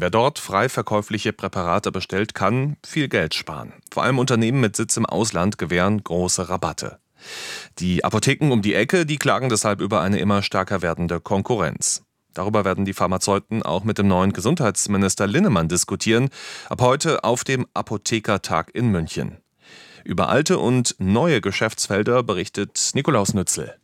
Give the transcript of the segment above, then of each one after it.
Wer dort frei verkäufliche Präparate bestellt, kann viel Geld sparen. Vor allem Unternehmen mit Sitz im Ausland gewähren große Rabatte. Die Apotheken um die Ecke, die klagen deshalb über eine immer stärker werdende Konkurrenz. Darüber werden die Pharmazeuten auch mit dem neuen Gesundheitsminister Linnemann diskutieren, ab heute auf dem Apothekertag in München. Über alte und neue Geschäftsfelder berichtet Nikolaus Nützel.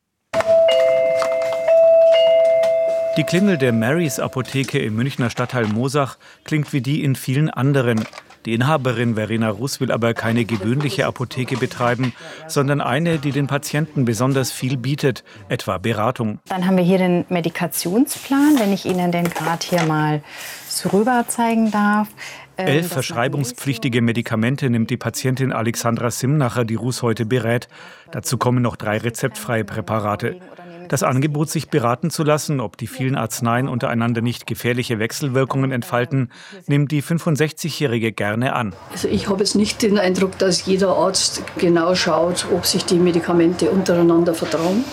Die Klingel der Marys Apotheke im Münchner Stadtteil Moosach klingt wie die in vielen anderen. Die Inhaberin Verena Russ will aber keine gewöhnliche Apotheke betreiben, sondern eine, die den Patienten besonders viel bietet, etwa Beratung. Dann haben wir hier den Medikationsplan, wenn ich Ihnen den gerade hier mal so rüber zeigen darf. 11 verschreibungspflichtige Medikamente nimmt die Patientin Alexandra Simnacher, die Russ heute berät. Dazu kommen noch 3 rezeptfreie Präparate. Das Angebot, sich beraten zu lassen, ob die vielen Arzneien untereinander nicht gefährliche Wechselwirkungen entfalten, nimmt die 65-Jährige gerne an. Also ich habe jetzt nicht den Eindruck, dass jeder Arzt genau schaut, ob sich die Medikamente untereinander vertragen.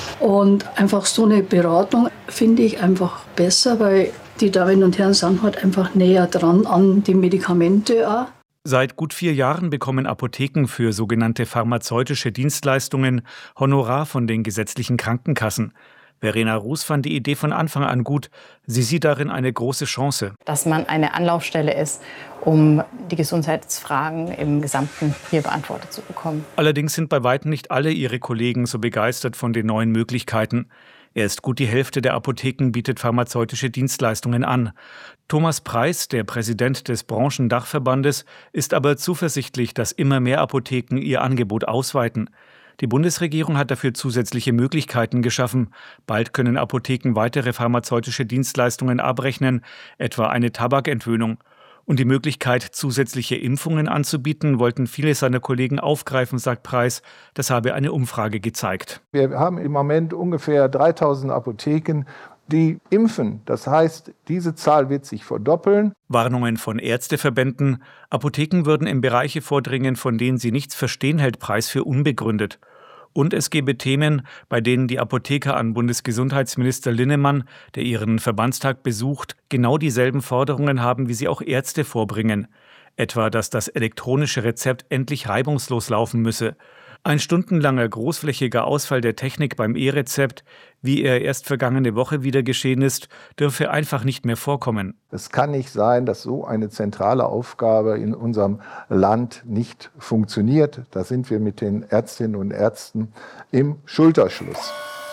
Und einfach so eine Beratung finde ich einfach besser, weil die Damen und Herren sind halt einfach näher dran an die Medikamente auch. Seit gut 4 Jahren bekommen Apotheken für sogenannte pharmazeutische Dienstleistungen Honorar von den gesetzlichen Krankenkassen. Verena Russ fand die Idee von Anfang an gut. Sie sieht darin eine große Chance. Dass man eine Anlaufstelle ist, um die Gesundheitsfragen im Gesamten hier beantwortet zu bekommen. Allerdings sind bei weitem nicht alle ihre Kollegen so begeistert von den neuen Möglichkeiten. Erst gut die Hälfte der Apotheken bietet pharmazeutische Dienstleistungen an. Thomas Preis, der Präsident des Branchendachverbandes, ist aber zuversichtlich, dass immer mehr Apotheken ihr Angebot ausweiten. Die Bundesregierung hat dafür zusätzliche Möglichkeiten geschaffen. Bald können Apotheken weitere pharmazeutische Dienstleistungen abrechnen, etwa eine Tabakentwöhnung. Und die Möglichkeit, zusätzliche Impfungen anzubieten, wollten viele seiner Kollegen aufgreifen, sagt Preis. Das habe eine Umfrage gezeigt. Wir haben im Moment ungefähr 3000 Apotheken, die impfen. Das heißt, diese Zahl wird sich verdoppeln. Warnungen von Ärzteverbänden. Apotheken würden in Bereiche vordringen, von denen sie nichts verstehen, hält Preis für unbegründet. Und es gebe Themen, bei denen die Apotheker an Bundesgesundheitsminister Linnemann, der ihren Verbandstag besucht, genau dieselben Forderungen haben, wie sie auch Ärzte vorbringen. Etwa, dass das elektronische Rezept endlich reibungslos laufen müsse. Ein stundenlanger großflächiger Ausfall der Technik beim E-Rezept, wie er erst vergangene Woche wieder geschehen ist, dürfe einfach nicht mehr vorkommen. Es kann nicht sein, dass so eine zentrale Aufgabe in unserem Land nicht funktioniert. Da sind wir mit den Ärztinnen und Ärzten im Schulterschluss.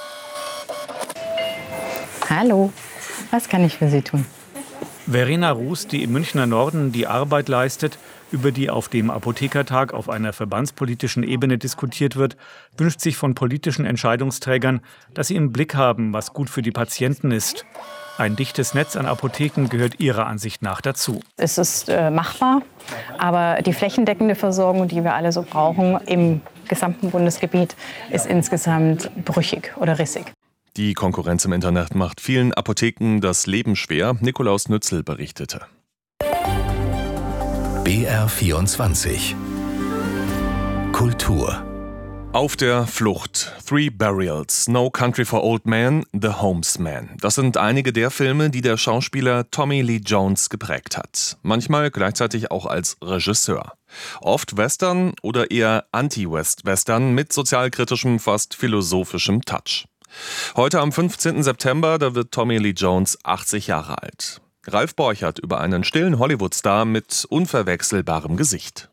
Hallo, was kann ich für Sie tun? Verena Russ, die im Münchner Norden die Arbeit leistet, über die auf dem Apothekertag auf einer verbandspolitischen Ebene diskutiert wird, wünscht sich von politischen Entscheidungsträgern, dass sie im Blick haben, was gut für die Patienten ist. Ein dichtes Netz an Apotheken gehört ihrer Ansicht nach dazu. Es ist machbar, aber die flächendeckende Versorgung, die wir alle so brauchen, im gesamten Bundesgebiet, ist insgesamt brüchig oder rissig. Die Konkurrenz im Internet macht vielen Apotheken das Leben schwer. Nikolaus Nützel berichtete. BR24 Kultur. Auf der Flucht. 3 Burials, No Country for Old Men, The Homesman. Das sind einige der Filme, die der Schauspieler Tommy Lee Jones geprägt hat. Manchmal gleichzeitig auch als Regisseur. Oft Western oder eher Anti-Western mit sozialkritischem, fast philosophischem Touch. Heute am 15. September, da wird Tommy Lee Jones 80 Jahre alt. Ralf Borchert über einen stillen Hollywood-Star mit unverwechselbarem Gesicht.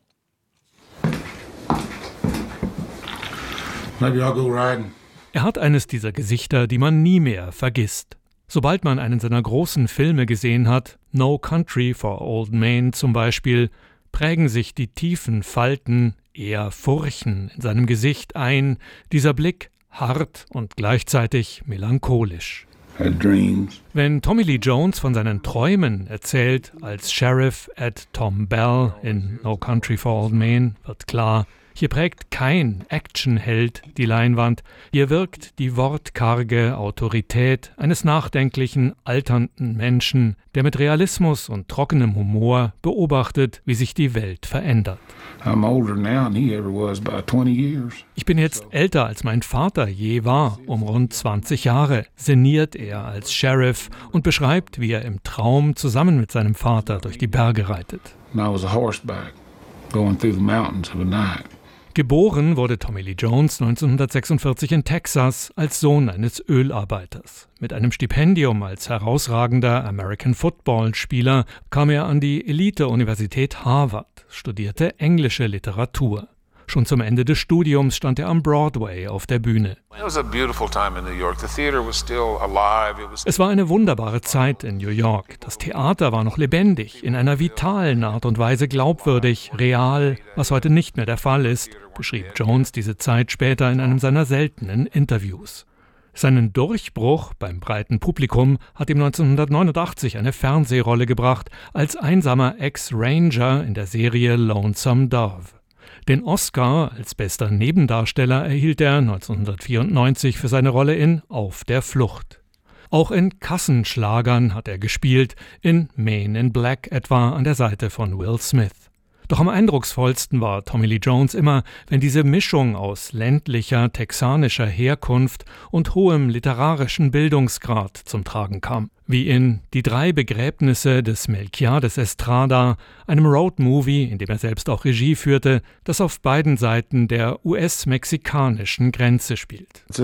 Er hat eines dieser Gesichter, die man nie mehr vergisst. Sobald man einen seiner großen Filme gesehen hat, No Country for Old Men zum Beispiel, prägen sich die tiefen Falten, eher Furchen in seinem Gesicht ein, dieser Blick hart und gleichzeitig melancholisch. Wenn Tommy Lee Jones von seinen Träumen erzählt, als Sheriff Ed Tom Bell in No Country for Old Men, wird klar, Hier prägt kein Actionheld die Leinwand, hier wirkt die wortkarge Autorität eines nachdenklichen, alternden Menschen, der mit Realismus und trockenem Humor beobachtet, wie sich die Welt verändert. Ich bin jetzt älter, als mein Vater je war, um rund 20 Jahre, sinniert er als Sheriff und beschreibt, wie er im Traum zusammen mit seinem Vater durch die Berge reitet. Geboren wurde Tommy Lee Jones 1946 in Texas als Sohn eines Ölarbeiters. Mit einem Stipendium als herausragender American-Football-Spieler kam er an die Elite-Universität Harvard, studierte englische Literatur. Schon zum Ende des Studiums stand er am Broadway auf der Bühne. Es war eine wunderbare Zeit in New York. Das Theater war noch lebendig, in einer vitalen Art und Weise glaubwürdig, real, was heute nicht mehr der Fall ist, beschrieb Jones diese Zeit später in einem seiner seltenen Interviews. Seinen Durchbruch beim breiten Publikum hat ihm 1989 eine Fernsehrolle gebracht, als einsamer Ex-Ranger in der Serie Lonesome Dove. Den Oscar als bester Nebendarsteller erhielt er 1994 für seine Rolle in Auf der Flucht. Auch in Kassenschlagern hat er gespielt, in Men in Black etwa an der Seite von Will Smith. Doch am eindrucksvollsten war Tommy Lee Jones immer, wenn diese Mischung aus ländlicher, texanischer Herkunft und hohem literarischen Bildungsgrad zum Tragen kam. Wie in Die 3 Begräbnisse des Melquiades Estrada, einem Roadmovie, in dem er selbst auch Regie führte, das auf beiden Seiten der US-mexikanischen Grenze spielt. Es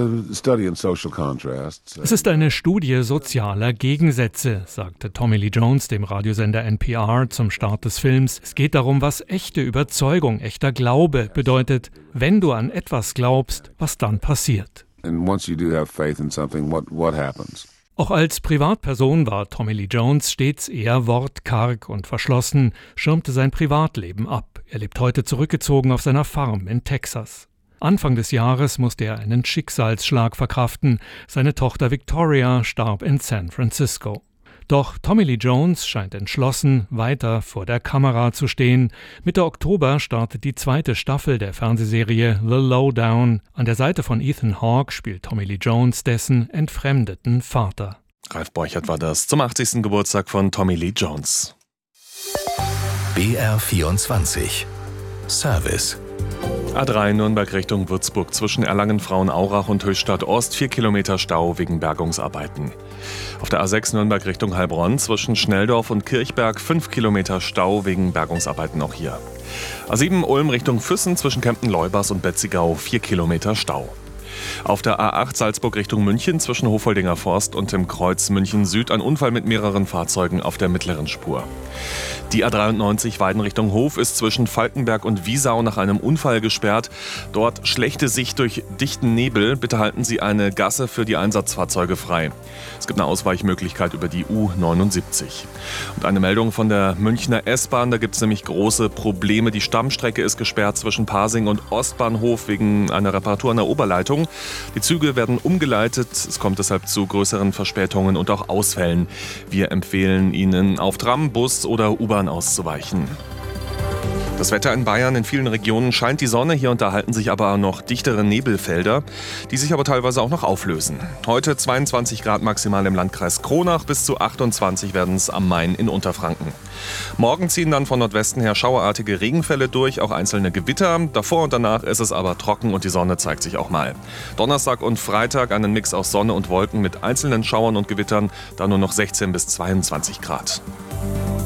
ist eine Studie sozialer Gegensätze, sagte Tommy Lee Jones dem Radiosender NPR zum Start des Films. Es geht darum, was echte Überzeugung, echter Glaube bedeutet, wenn du an etwas glaubst, was dann passiert. Auch als Privatperson war Tommy Lee Jones stets eher wortkarg und verschlossen, schirmte sein Privatleben ab. Er lebt heute zurückgezogen auf seiner Farm in Texas. Anfang des Jahres musste er einen Schicksalsschlag verkraften. Seine Tochter Victoria starb in San Francisco. Doch Tommy Lee Jones scheint entschlossen, weiter vor der Kamera zu stehen. Mitte Oktober startet die 2. Staffel der Fernsehserie The Lowdown. An der Seite von Ethan Hawke spielt Tommy Lee Jones dessen entfremdeten Vater. Ralf Borchert war das zum 80. Geburtstag von Tommy Lee Jones. BR24 Service. A3 Nürnberg Richtung Würzburg zwischen Erlangen-Frauenaurach und Höchstadt Ost 4 Kilometer Stau wegen Bergungsarbeiten. Auf der A6 Nürnberg Richtung Heilbronn zwischen Schnelldorf und Kirchberg 5 Kilometer Stau wegen Bergungsarbeiten auch hier. A7 Ulm Richtung Füssen zwischen Kempten-Leubers und Betzigau 4 Kilometer Stau. Auf der A8 Salzburg Richtung München zwischen Hofoldinger Forst und dem Kreuz München Süd ein Unfall mit mehreren Fahrzeugen auf der mittleren Spur. Die A93 Weiden Richtung Hof ist zwischen Falkenberg und Wiesau nach einem Unfall gesperrt. Dort schlechte Sicht durch dichten Nebel. Bitte halten Sie eine Gasse für die Einsatzfahrzeuge frei. Es gibt eine Ausweichmöglichkeit über die U79. Und eine Meldung von der Münchner S-Bahn. Da gibt es nämlich große Probleme. Die Stammstrecke ist gesperrt zwischen Pasing und Ostbahnhof wegen einer Reparatur an der Oberleitung. Die Züge werden umgeleitet. Es kommt deshalb zu größeren Verspätungen und auch Ausfällen. Wir empfehlen Ihnen, auf Tram, Bus oder U-Bahn auszuweichen. Das Wetter in Bayern, in vielen Regionen scheint die Sonne, hier und da halten sich aber noch dichtere Nebelfelder, die sich aber teilweise auch noch auflösen. Heute 22 Grad maximal im Landkreis Kronach, bis zu 28 werden es am Main in Unterfranken. Morgen ziehen dann von Nordwesten her schauerartige Regenfälle durch, auch einzelne Gewitter. Davor und danach ist es aber trocken und die Sonne zeigt sich auch mal. Donnerstag und Freitag einen Mix aus Sonne und Wolken mit einzelnen Schauern und Gewittern, dann nur noch 16 bis 22 Grad.